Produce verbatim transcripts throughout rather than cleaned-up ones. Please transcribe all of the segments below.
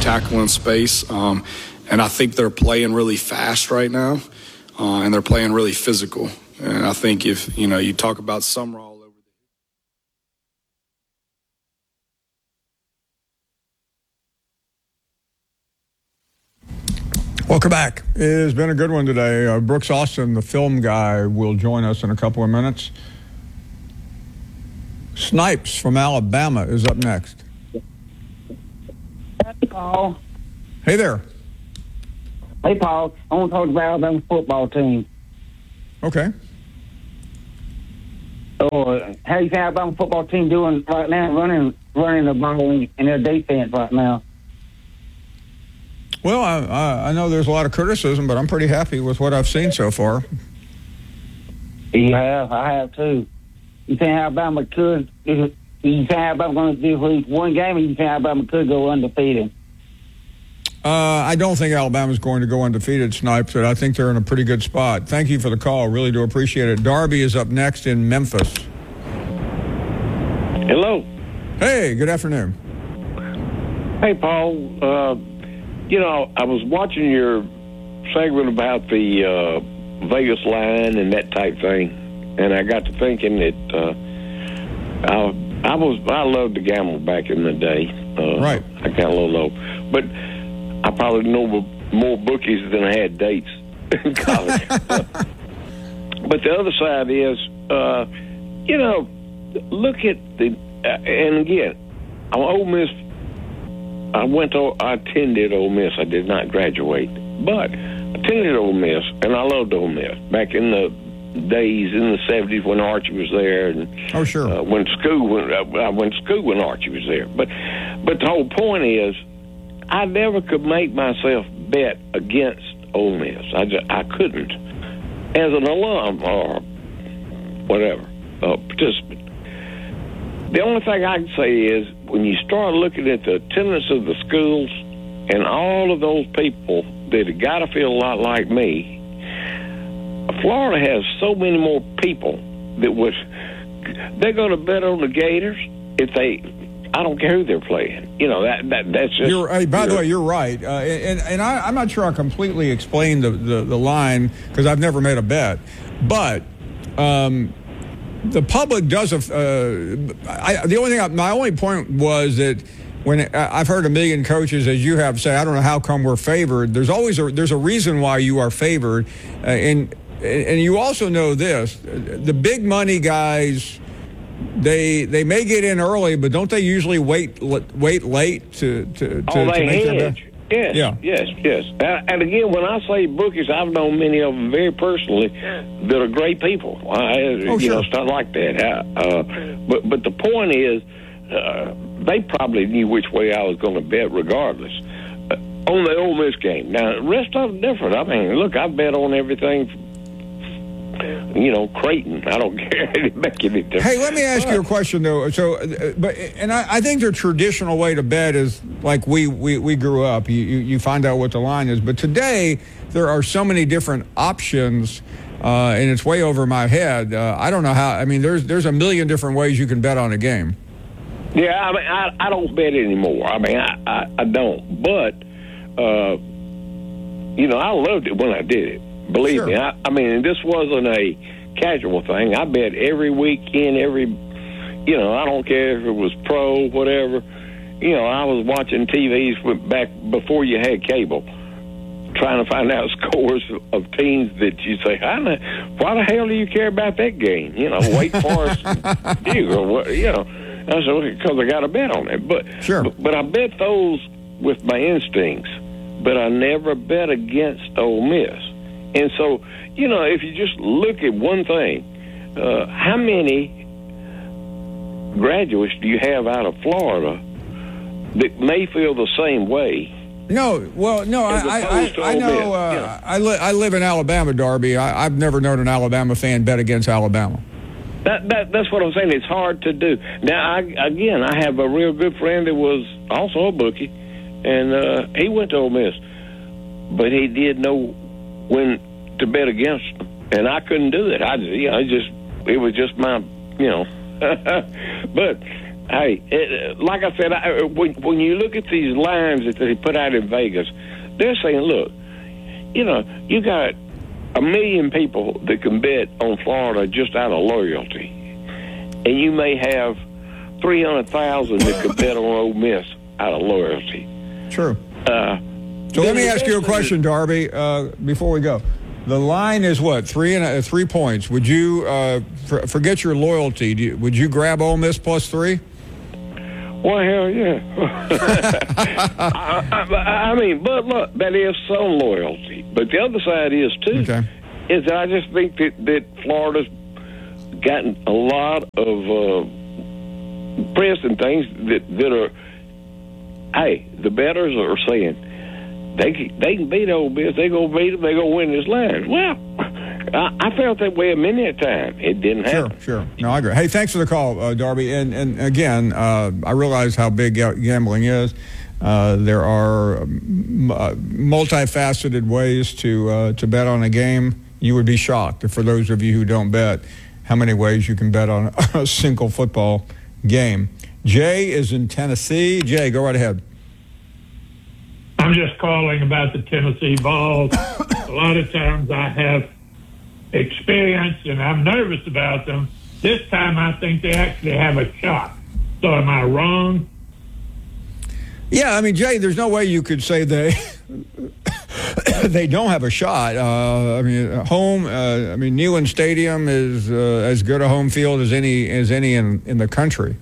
tackle in space. Um, and I think they're playing really fast right now, uh, and they're playing really physical. And I think if, you know, you talk about Sumrall over there. Welcome back. It has been a good one today. Uh, Brooks Austin, the film guy, will join us in a couple of minutes. Snipes from Alabama is up next. Hey, Paul. Hey there. Hey, Paul. I want to talk about Alabama football team. Okay. Oh, how you think Alabama football team doing right now, running running the ball in their defense right now? Well, I, I, I know there's a lot of criticism, but I'm pretty happy with what I've seen so far. You have? I have, too. You think Alabama could, you think Alabama going to do at least one game, or you think Alabama could go undefeated? Uh, I don't think Alabama's going to go undefeated, Snipes, but I think they're in a pretty good spot. Thank you for the call. Really do appreciate it. Darby is up next in Memphis. Hello. Hey, good afternoon. Hey, Paul. Uh, you know, I was watching your segment about the uh, Vegas line and that type thing, and I got to thinking that uh, I, I was I loved to gamble back in the day. Uh, right. I got a little low, but I probably know more bookies than I had dates in college. But the other side is, uh, you know, look at the uh, and again, I'm Ole Miss. I went to, I attended Ole Miss. I did not graduate, but I attended Ole Miss, and I loved Ole Miss back in the days in the seventies when Archie was there, and oh sure, uh, when school when I went to school when Archie was there. But but the whole point is, I never could make myself bet against Ole Miss. I just, I couldn't, as an alum or whatever uh, participant. The only thing I can say is when you start looking at the attendance of the schools and all of those people that have got to feel a lot like me, Florida has so many more people that would, they're going to bet on the Gators if they, I don't care who they're playing. You know, that, that that's just. You're, hey, by you the know, way, you're right. Uh, and and I, I'm not sure I completely explained the, the, the line because I've never made a bet. But um, the public does. A, uh, I, the only thing, I, my only point was that when I've heard a million coaches, as you have, say, I don't know how come we're favored. There's always a, there's a reason why you are favored. Uh, and and you also know this, the big money guys, They they may get in early, but don't they usually wait wait late to to, to, oh, they to make their hedge. Yes, yeah. yes, yes. And, and again, when I say bookies, I've known many of them very personally that are great people. I, oh, you sure. know, stuff like that. Uh, but but the point is, uh, they probably knew which way I was going to bet, regardless. Uh, on the Ole Miss game. Now, the rest of them different. I mean, look, I bet on everything. You know, Creighton. I don't care. It make any difference. Hey, let me ask you a question though. So, uh, but and I, I think the traditional way to bet is like we we, we grew up. You, you you find out what the line is. But today there are so many different options, uh, and it's way over my head. Uh, I don't know how. I mean, there's there's a million different ways you can bet on a game. Yeah, I mean, I, I don't bet anymore. I mean, I I, I don't. But uh, you know, I loved it when I did it. Believe sure. me, I, I mean, this wasn't a casual thing. I bet every weekend, every, you know, I don't care if it was pro, whatever. You know, I was watching T Vs back before you had cable, trying to find out scores of teams that you say, I know, why the hell do you care about that game? You know, Wake Forest, you know, you know. I said, because I got a bet on it. But, sure. but, but I bet those with my instincts, but I never bet against Ole Miss. And so, you know, if you just look at one thing, uh, how many graduates do you have out of Florida that may feel the same way? No, well, no, I, I, I know. Uh, yeah. I, li- I live in Alabama, Darby. I, I've never known an Alabama fan bet against Alabama. That, that that's what I'm saying. It's hard to do. Now, I, again, I have a real good friend that was also a bookie, and uh, he went to Ole Miss, but he did know when to bet against them, and I couldn't do it. I just, you know, just it was just my, you know. But hey, it, like I said, I, when, when you look at these lines that they put out in Vegas, they're saying, look, you know, you got a million people that can bet on Florida just out of loyalty, and you may have three hundred thousand that could bet on Ole Miss out of loyalty. True. Uh, so let me ask you a question, Darby, uh, before we go. The line is what, three and uh, three points. Would you uh, for, forget your loyalty? Do you, would you grab Ole Miss plus three? Well, hell yeah. I, I, I mean, but look, that is some loyalty. But the other side is, too, okay. is that I just think that, that Florida's gotten a lot of uh, press and things that, that are, hey, the bettors are saying, they can, they can beat Ole Miss, they going to beat them, they going to win this line. Well, I, I felt that way a minute time. It didn't happen. Sure, sure. No, I agree. Hey, thanks for the call, uh, Darby. And, and again, uh, I realize how big gambling is. Uh, there are um, uh, multifaceted ways to uh, to bet on a game. You would be shocked, for those of you who don't bet, how many ways you can bet on a single football game. Jay is in Tennessee. Jay, go right ahead. I'm just calling about the Tennessee Vols. A lot of times I have experience, and I'm nervous about them. This time I think they actually have a shot. So am I wrong? Yeah, I mean, Jay, there's no way you could say they they don't have a shot. Uh, I mean, home. Uh, I mean, Neyland Stadium is uh, as good a home field as any as any in, in the country.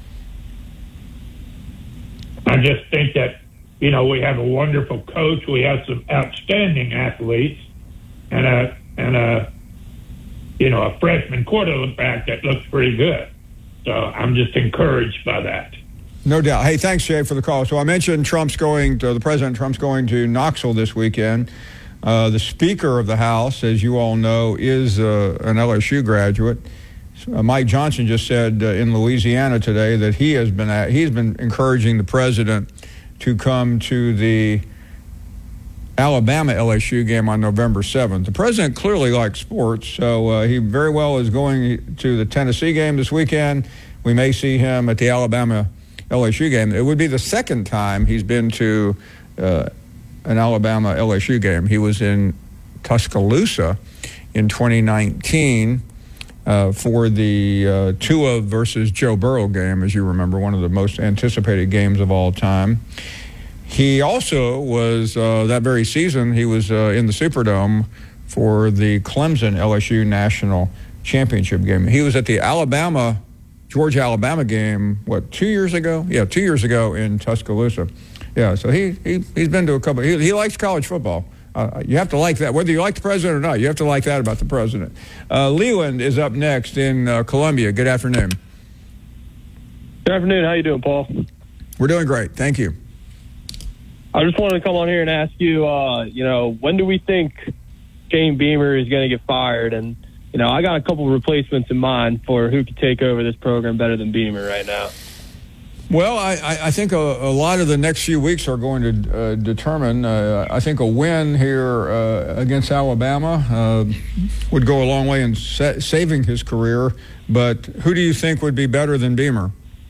I just think that, you know, we have a wonderful coach. We have some outstanding athletes, and a and a you know a freshman quarterback that looks pretty good. So I'm just encouraged by that. No doubt. Hey, thanks, Jay, for the call. So I mentioned Trump's going to, the President Trump's going to Knoxville this weekend. Uh, the Speaker of the House, as you all know, is uh, an L S U graduate. Uh, Mike Johnson just said uh, in Louisiana today that he has been at, he's been encouraging the president to come to the Alabama L S U game on November seventh. The president clearly likes sports, so uh, he very well is going to the Tennessee game this weekend. We may see him at the Alabama L S U game. It would be the second time he's been to uh, an Alabama L S U game. He was in Tuscaloosa in twenty nineteen uh, for the uh, Tua versus Joe Burrow game, as you remember, one of the most anticipated games of all time. He also was, uh, that very season, he was uh, in the Superdome for the Clemson L S U National Championship game. He was at the Alabama Georgia-Alabama game, what, two years ago? Yeah, two years ago in Tuscaloosa. Yeah, so he, he, he's been to a couple. He, he likes college football. Uh, you have to like that. Whether you like the president or not, you have to like that about the president. Uh, Leland is up next in uh, Columbia. Good afternoon. Good afternoon. How you doing, Paul? We're doing great. Thank you. I just wanted to come on here and ask you, uh, you know, when do we think Shane Beamer is going to get fired? And you know, I got a couple of replacements in mind for who could take over this program better than Beamer right now. Well, I, I think a, a lot of the next few weeks are going to uh, determine. Uh, I think a win here uh, against Alabama uh, would go a long way in sa- saving his career. But who do you think would be better than Beamer?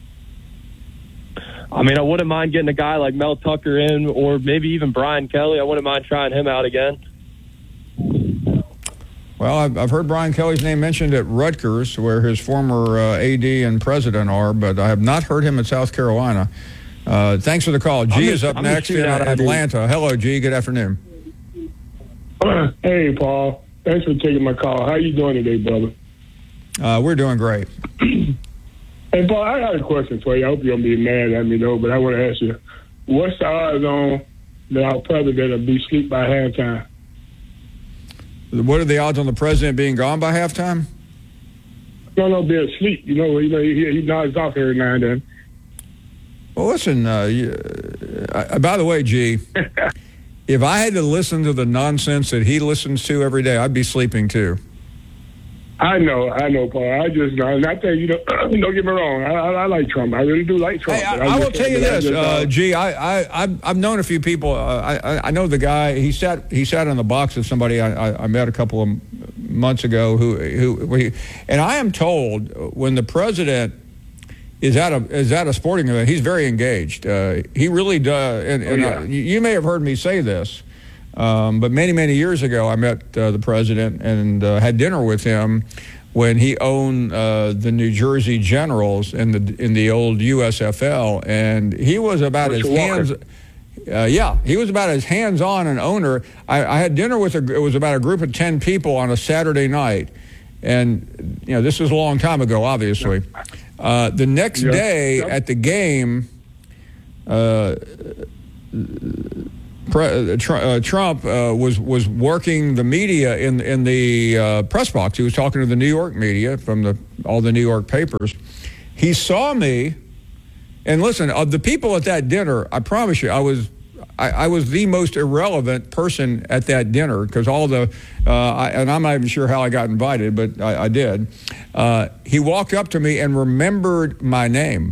I mean, I wouldn't mind getting a guy like Mel Tucker in, or maybe even Brian Kelly. I wouldn't mind trying him out again. Well, I've, I've heard Brian Kelly's name mentioned at Rutgers, where his former uh, A D and president are, but I have not heard him at South Carolina. Uh, thanks for the call. G just, is up I'm next in Atlanta. Hello, G. Good afternoon. Hey, Paul. Thanks for taking my call. How you doing today, brother? Uh, we're doing great. Hey, Paul, I got a question for you. I hope you don't be mad at me, though, but I want to ask you, what's the odds on that our president will be asleep by halftime? What are the odds on the president being gone by halftime? No, no, be asleep. You know, you know, he, he nods off every now and then. Well, listen, uh, you, uh, by the way, G, if I had to listen to the nonsense that he listens to every day, I'd be sleeping too. I know, I know, Paul. I just know. And I tell you, you know, don't get me wrong. I, I, I like Trump. I really do like Trump. Hey, I, I, I will tell you this, just, uh, G. I, I, I've, I've known a few people. Uh, I, I know the guy. He sat, he sat on the box of somebody I, I, I met a couple of months ago. Who, who, he, and I am told when the president is at a is at a sporting event, he's very engaged. Uh, he really does. And, and Oh, yeah. uh, you you may have heard me say this, um, but many many years ago, I met uh, the president and uh, had dinner with him when he owned uh, the New Jersey Generals in the in the old U S F L, and he was about Mister as Walker. hands. Uh, yeah, he was about as hands-on an owner. I, I had dinner with a, it was about a group of ten people on a Saturday night, and you know this was a long time ago, obviously. Uh, the next Yeah. day Yep. at the game, uh, pre, uh, tr- uh, Trump uh, was was working the media in in the uh, press box. He was talking to the New York media from the all the New York papers. He saw me, and listen, of the people at that dinner, I promise you, I was. I, I was the most irrelevant person at that dinner because all the, uh, I, and I'm not even sure how I got invited, but I, I did. Uh, he walked up to me and remembered my name.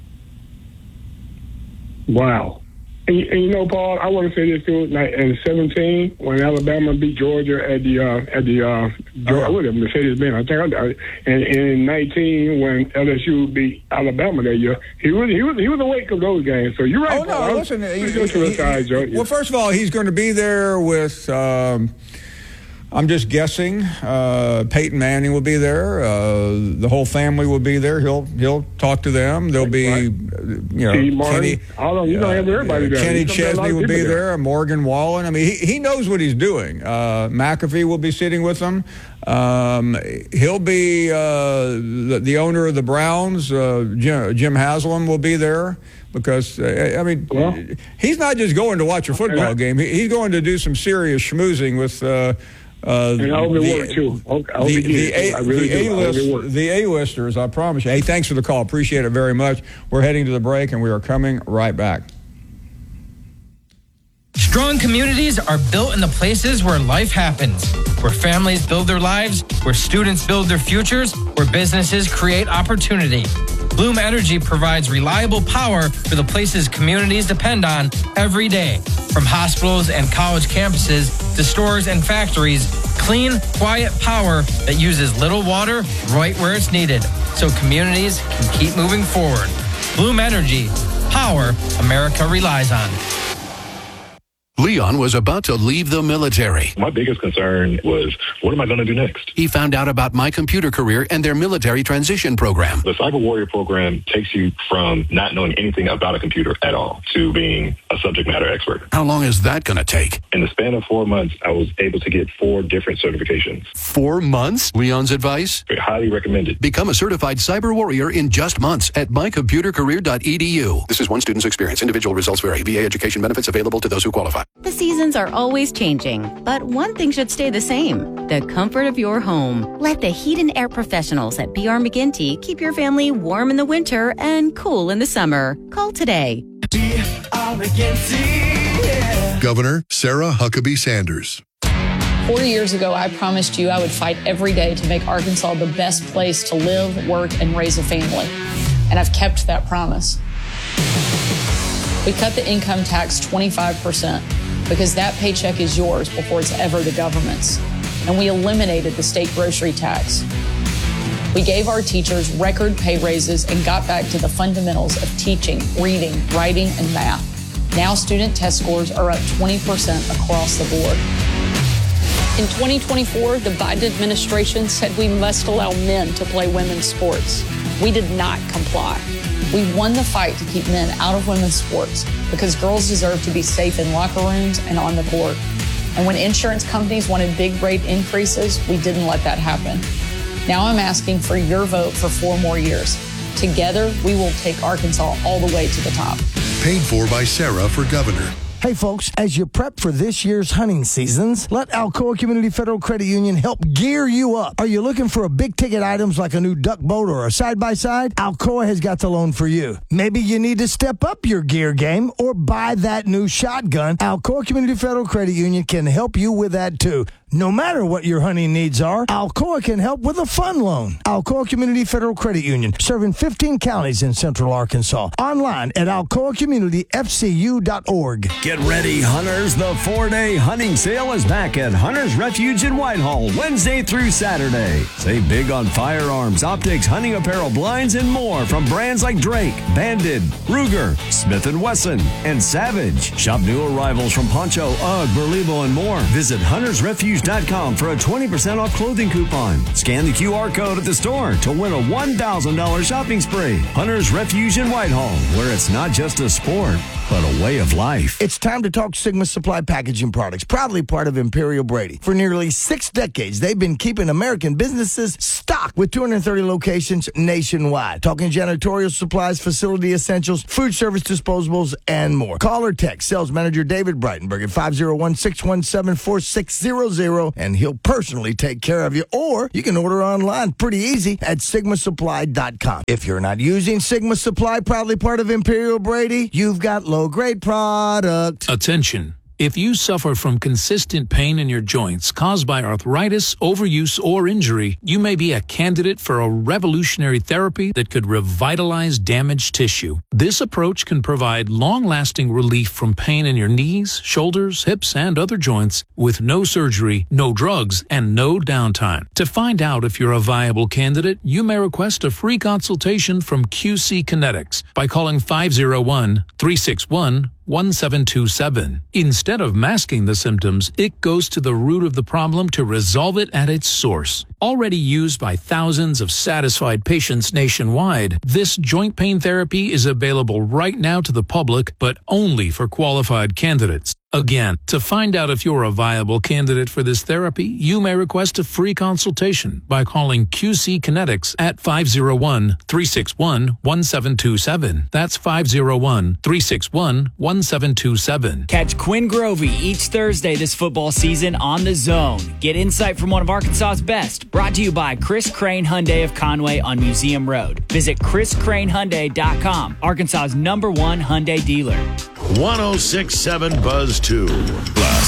Wow. And, and you know, Paul, I want to say this too. Like in seventeen, when Alabama beat Georgia at the uh, at the uh, Georgia, what is it, Mercedes-Benz, I think. I, and, and in nineteen, when L S U beat Alabama that year, he was he was he was awake of those games. So you're right. Oh, no, Paul. listen. I'm he- just to the he- side, Joe. well, first of all, he's going to be there with, um, I'm just guessing, uh, Peyton Manning will be there. Uh, the whole family will be there. He'll he'll talk to them. There'll be, Right. you know, Steve Martin. Kenny, All of you know, have everybody there. Kenny There's gonna be a lot Chesney of will be people there. Morgan Wallen. I mean, he, he knows what he's doing. Uh, McAfee will be sitting with them. Um, he'll be uh, the, the owner of the Browns. Uh, Jim, Jim Haslam will be there because uh, I mean, Well, he's not just going to watch a football I- game. He, he's going to do some serious schmoozing with. Uh, uh, And I hope it works, too. I hope- I hope the, it the, gets- A- I really the do. I hope it A-list, works. the A-listers, I promise you. Hey, thanks for the call. Appreciate it very much. We're heading to the break, and we are coming right back. Strong communities are built in the places where life happens, where families build their lives, where students build their futures, where businesses create opportunity. Bloom Energy provides reliable power for the places communities depend on every day. From hospitals and college campuses to stores and factories, clean, quiet power that uses little water right where it's needed, so communities can keep moving forward. Bloom Energy, power America relies on. Leon was about to leave the military. My biggest concern was, what am I going to do next? He found out about My Computer Career and their military transition program. The Cyber Warrior program takes you from not knowing anything about a computer at all to being a subject matter expert. How long is that going to take? In the span of four months, I was able to get four different certifications. Four months? Leon's advice? I highly recommend it. Become a certified cyber warrior in just months at my computer career dot e d u. This is one student's experience. Individual results vary. V A education benefits available to those who qualify. The seasons are always changing, but one thing should stay the same: the comfort of your home. Let the heat and air professionals at B R McGinty keep your family warm in the winter and cool in the summer. Call today. Governor Sarah Huckabee Sanders. Four years ago, I promised you I would fight every day to make Arkansas the best place to live, work, and raise a family. And I've kept that promise. We cut the income tax twenty-five percent because that paycheck is yours before it's ever the government's. And we eliminated the state grocery tax. We gave our teachers record pay raises and got back to the fundamentals of teaching, reading, writing, and math. Now student test scores are up twenty percent across the board. In twenty twenty-four, the Biden administration said we must allow men to play women's sports. We did not comply. We won the fight to keep men out of women's sports because girls deserve to be safe in locker rooms and on the court. And when insurance companies wanted big rate increases, we didn't let that happen. Now I'm asking for your vote for four more years. Together, we will take Arkansas all the way to the top. Paid for by Sarah for governor. Hey folks, as you prep for this year's hunting seasons, let Alcoa Community Federal Credit Union help gear you up. Are you looking for a big ticket items like a new duck boat or a side-by-side? Alcoa has got the loan for you. Maybe you need to step up your gear game or buy that new shotgun. Alcoa Community Federal Credit Union can help you with that too. No matter what your hunting needs are, Alcoa can help with a fun loan. Alcoa Community Federal Credit Union, serving fifteen counties in central Arkansas. Online at alcoa community f c u dot org. Get Get ready, hunters. The four-day hunting sale is back at Hunter's Refuge in Whitehall, Wednesday through Saturday. Save big on firearms, optics, hunting apparel, blinds, and more from brands like Drake, Bandit, Ruger, Smith and Wesson, and Savage. Shop new arrivals from Poncho, UGG, Burlebo, and more. Visit hunters refuge dot com for a twenty percent off clothing coupon. Scan the Q R code at the store to win a one thousand dollars shopping spree. Hunter's Refuge in Whitehall, where it's not just a sport, but a way of life. It's time to talk Sigma Supply Packaging Products, proudly part of Imperial Brady. For nearly six decades, they've been keeping American businesses stocked with two hundred thirty locations nationwide. Talking janitorial supplies, facility essentials, food service disposables, and more. Call or text sales manager David Breitenberg at five oh one, six one seven, four six zero zero, and he'll personally take care of you. Or you can order online pretty easy at sigma supply dot com. If you're not using Sigma Supply, proudly part of Imperial Brady, you've got low-grade product. Attention. If you suffer from consistent pain in your joints caused by arthritis, overuse, or injury, you may be a candidate for a revolutionary therapy that could revitalize damaged tissue. This approach can provide long-lasting relief from pain in your knees, shoulders, hips, and other joints with no surgery, no drugs, and no downtime. To find out if you're a viable candidate, you may request a free consultation from Q C Kinetics by calling five oh one, three six one, one seven two seven. Instead of masking the symptoms, it goes to the root of the problem to resolve it at its source. Already used by thousands of satisfied patients nationwide, this joint pain therapy is available right now to the public, but only for qualified candidates. Again, to find out if you're a viable candidate for this therapy, you may request a free consultation by calling Q C Kinetics at five oh one, three six one, one seven two seven. That's five oh one, three six one, one seven two seven. Catch Quinn Grovey each Thursday this football season on The Zone. Get insight from one of Arkansas's best. Brought to you by Chris Crane Hyundai of Conway on Museum Road. Visit chris crane hyundai dot com, Arkansas's number one Hyundai dealer. one oh six point seven Buzz two.